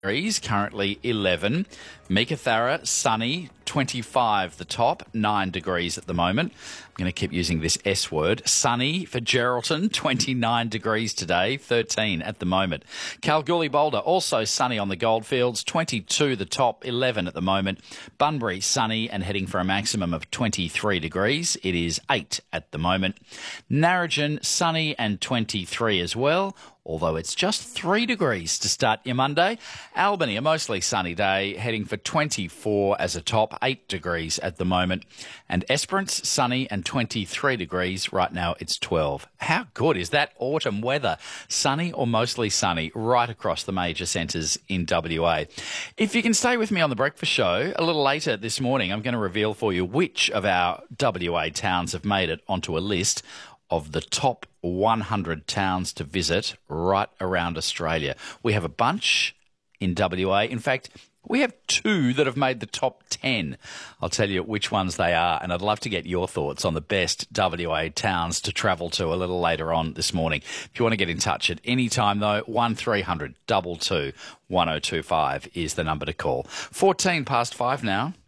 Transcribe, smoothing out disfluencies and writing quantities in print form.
degrees, currently 11. Meekatharra, sunny, 25 the top, 9 degrees at the moment. I'm going to keep using this S word. Sunny for Geraldton, 29 degrees today, 13 at the moment. Kalgoorlie Boulder, also sunny on the Goldfields, 22 the top, 11 at the moment. Bunbury, sunny and heading for a maximum of 23 degrees. It is 8 at the moment. Narrogin, sunny and 23 as well, although it's just 3 degrees to start your Monday. Albany, a mostly sunny day, heading for 24 as a top, 8 degrees at the moment. And Esperance, sunny and 23 degrees. Right now it's 12. How good is that autumn weather? Sunny or mostly sunny right across the major centres in WA. If you can stay with me on the breakfast show, a little later this morning, I'm going to reveal for you which of our WA towns have made it onto a list of the top 100 towns to visit right around Australia. We have a bunch in WA. In fact, we have 2 that have made the top 10. I'll tell you which ones they are, and I'd love to get your thoughts on the best WA towns to travel to a little later on this morning. If you want to get in touch at any time, though, 1300 22 1025 is the number to call. 14 past 5 now.